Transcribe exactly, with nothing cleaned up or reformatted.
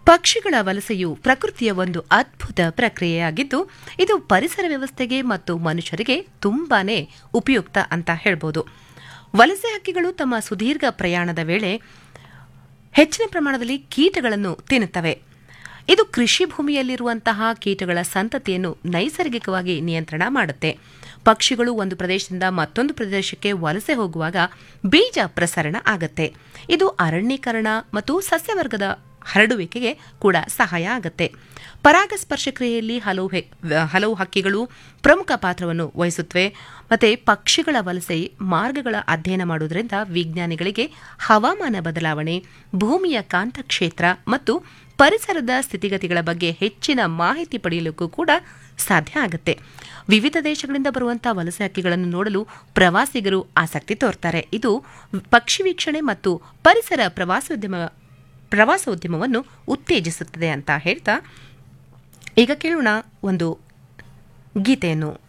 ಪಕ್ಷಿಗಳ ವಲಸೆಯು ಪ್ರಕೃತಿಯ ಒಂದು ಅದ್ಭುತ ಪ್ರಕ್ರಿಯೆಯಾಗಿದ್ದು ಇದು ಪರಿಸರ ವ್ಯವಸ್ಥೆಗೆ ಮತ್ತು ಮನುಷ್ಯರಿಗೆ ತುಂಬಾನೇ ಉಪಯುಕ್ತ ಅಂತ ಹೇಳ್ಬೋದು. ವಲಸೆ ಹಕ್ಕಿಗಳು ತಮ್ಮ ಸುದೀರ್ಘ ಪ್ರಯಾಣದ ವೇಳೆ ಹೆಚ್ಚಿನ ಪ್ರಮಾಣದಲ್ಲಿ ಕೀಟಗಳನ್ನು ತಿನ್ನುತ್ತವೆ. ಇದು ಕೃಷಿ ಭೂಮಿಯಲ್ಲಿರುವಂತಹ ಕೀಟಗಳ ಸಂತತಿಯನ್ನು ನೈಸರ್ಗಿಕವಾಗಿ ನಿಯಂತ್ರಣ ಮಾಡುತ್ತೆ. ಪಕ್ಷಿಗಳು ಒಂದು ಪ್ರದೇಶದಿಂದ ಮತ್ತೊಂದು ಪ್ರದೇಶಕ್ಕೆ ವಲಸೆ ಹೋಗುವಾಗ ಬೀಜ ಪ್ರಸರಣ ಆಗತ್ತೆ. ಇದು ಅರಣ್ಯೀಕರಣ ಮತ್ತು ಸಸ್ಯವರ್ಗದ ಹರಡುವಿಕೆಗೆ ಕೂಡ ಸಹಾಯ ಆಗುತ್ತೆ. ಪರಾಗಸ್ಪರ್ಶ ಕ್ರಿಯೆಯಲ್ಲಿ ಹಲವು ಹಲವು ಹಕ್ಕಿಗಳು ಪ್ರಮುಖ ಪಾತ್ರವನ್ನು ವಹಿಸುತ್ತವೆ. ಮತ್ತೆ ಪಕ್ಷಿಗಳ ವಲಸೆ ಮಾರ್ಗಗಳ ಅಧ್ಯಯನ ಮಾಡುವುದರಿಂದ ವಿಜ್ಞಾನಿಗಳಿಗೆ ಹವಾಮಾನ ಬದಲಾವಣೆ, ಭೂಮಿಯ ಕಾಂತಕ್ಷೇತ್ರ ಮತ್ತು ಪರಿಸರದ ಸ್ಥಿತಿಗತಿಗಳ ಬಗ್ಗೆ ಹೆಚ್ಚಿನ ಮಾಹಿತಿ ಪಡೆಯಲಿಕ್ಕೂ ಕೂಡ ಸಾಧ್ಯ ಆಗುತ್ತೆ. ವಿವಿಧ ದೇಶಗಳಿಂದ ಬರುವಂತಹ ವಲಸೆ ಹಕ್ಕಿಗಳನ್ನು ನೋಡಲು ಪ್ರವಾಸಿಗರು ಆಸಕ್ತಿ ತೋರ್ತಾರೆ. ಇದು ಪಕ್ಷಿ ವೀಕ್ಷಣೆ ಮತ್ತು ಪರಿಸರ ಪ್ರವಾಸೋದ್ಯಮ ಪ್ರವಾಸೋದ್ಯಮವನ್ನು ಉತ್ತೇಜಿಸುತ್ತದೆ ಅಂತ ಹೇಳ್ತಾ ಈಗ ಕೇಳೋಣ ಒಂದು ಗೀತೆಯನ್ನು.